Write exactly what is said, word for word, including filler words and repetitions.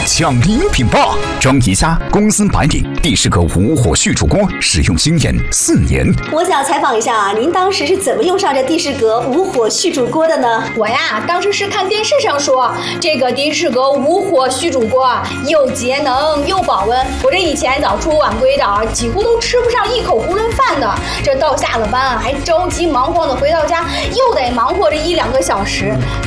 抢礼品吧！装一下公司白领第十个无火续煮锅，使用经验四年。 我想采访一下啊，您当时是怎么用上这的士格无火续煮锅的呢？ 我呀，当时是看电视上说这个的士格无火续煮锅又节能又保温。我这以前早出晚归的，几乎都吃不上一口囫囵饭的。这到下了班啊，还着急忙慌的回到家，又得忙活这一两个小时。